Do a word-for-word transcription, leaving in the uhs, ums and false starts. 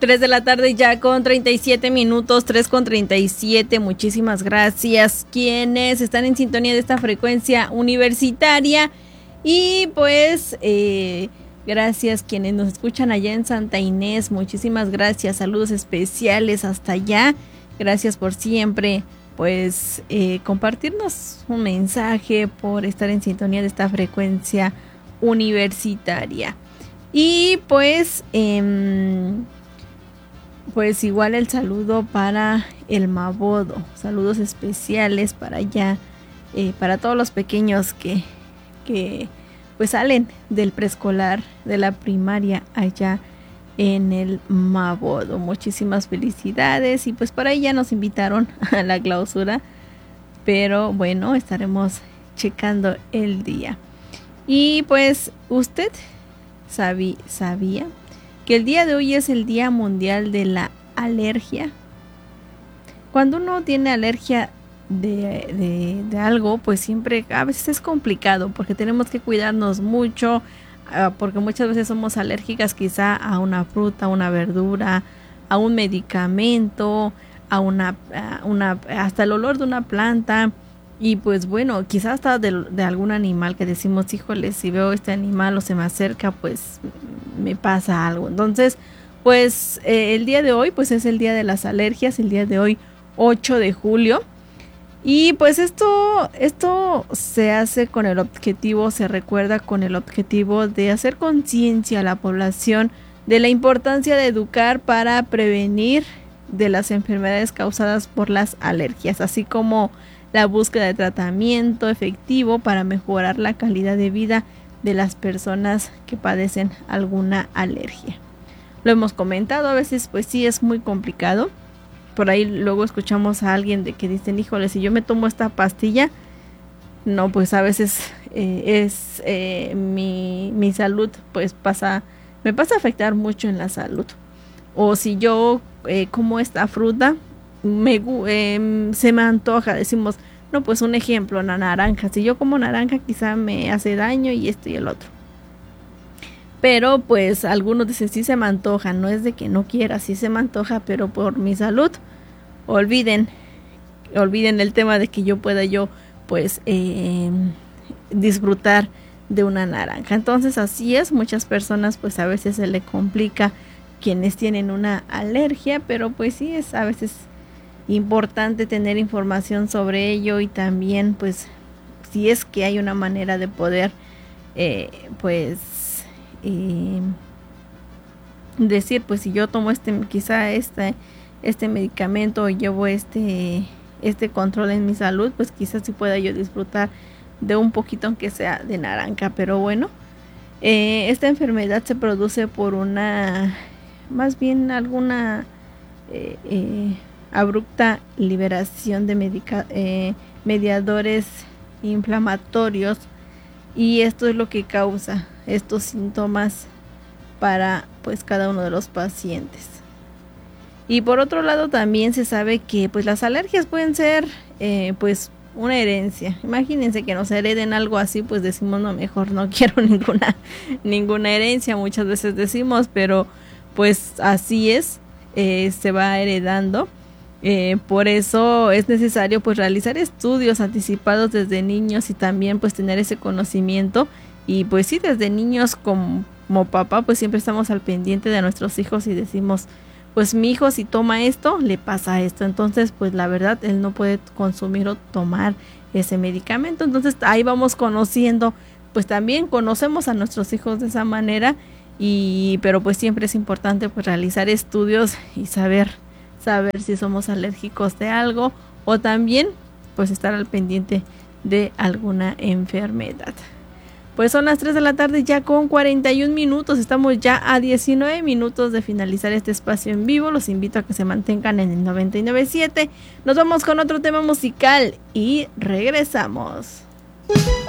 tres de la tarde ya con treinta y siete minutos, tres con treinta y siete. Muchísimas gracias quienes están en sintonía de esta frecuencia universitaria. Y pues eh, gracias quienes nos escuchan allá en Santa Inés. Muchísimas gracias. Saludos especiales hasta allá. Gracias por siempre pues eh, compartirnos un mensaje, por estar en sintonía de esta frecuencia universitaria. Y pues eh, pues igual el saludo para el Mabodo, saludos especiales para allá, eh, para todos los pequeños que, que pues salen del preescolar, de la primaria allá en el Mabodo. Muchísimas felicidades y pues por ahí ya nos invitaron a la clausura, pero bueno, estaremos checando el día. Y pues usted sabí, sabía que el día de hoy es el Día Mundial de la Alergia. Cuando uno tiene alergia de, de, de algo, pues siempre a veces es complicado porque tenemos que cuidarnos mucho, uh, porque muchas veces somos alérgicas quizá a una fruta, a una verdura, a un medicamento, a una, a una hasta el olor de una planta. Y pues bueno, quizás hasta de, de algún animal que decimos, híjole, si veo este animal o se me acerca, pues me pasa algo. Entonces, pues eh, el día de hoy, pues es el día de las alergias, el día de hoy, ocho de julio. Y pues esto, esto se hace con el objetivo, se recuerda con el objetivo de hacer conciencia a la población de la importancia de educar para prevenir de las enfermedades causadas por las alergias, así como la búsqueda de tratamiento efectivo para mejorar la calidad de vida de las personas que padecen alguna alergia. Lo hemos comentado, a veces pues sí es muy complicado. Por ahí luego escuchamos a alguien de que dicen, híjole, si yo me tomo esta pastilla, no, pues a veces eh, es eh, mi, mi salud, pues pasa, me pasa a afectar mucho en la salud. O si yo eh, como esta fruta, Me, eh, se me antoja, decimos, no, pues un ejemplo, la naranja, si yo como naranja quizá me hace daño y esto y el otro, pero pues algunos dicen, sí se me antoja, no es de que no quiera, sí se me antoja, pero por mi salud, olviden, olviden el tema de que yo pueda yo, pues, eh, disfrutar de una naranja. Entonces así es, muchas personas pues a veces se le complica quienes tienen una alergia, pero pues sí es a veces importante tener información sobre ello y también pues si es que hay una manera de poder eh, pues eh, decir pues si yo tomo este quizá este este medicamento o llevo este este control en mi salud, pues quizás sí pueda yo disfrutar de un poquito aunque sea de naranja. Pero bueno, eh, esta enfermedad se produce por una más bien alguna eh, eh, abrupta liberación de medica, eh, mediadores inflamatorios, y esto es lo que causa estos síntomas para pues cada uno de los pacientes. Y por otro lado también se sabe que pues las alergias pueden ser eh, pues una herencia. Imagínense que nos hereden algo así, pues decimos no, mejor no quiero ninguna ninguna herencia, muchas veces decimos, pero pues así es, eh, se va heredando. Eh, por eso es necesario pues realizar estudios anticipados desde niños y también pues tener ese conocimiento. Y pues sí, desde niños como, como papá pues siempre estamos al pendiente de nuestros hijos y decimos pues mi hijo si toma esto le pasa esto, entonces pues la verdad él no puede consumir o tomar ese medicamento. Entonces ahí vamos conociendo, pues también conocemos a nuestros hijos de esa manera. Y pero pues siempre es importante pues realizar estudios y saber saber si somos alérgicos de algo o también pues estar al pendiente de alguna enfermedad. Pues son las tres de la tarde ya con cuarenta y un minutos, estamos ya a diecinueve minutos de finalizar este espacio en vivo. Los invito a que se mantengan en el noventa y nueve punto siete. Nos vamos con otro tema musical y regresamos.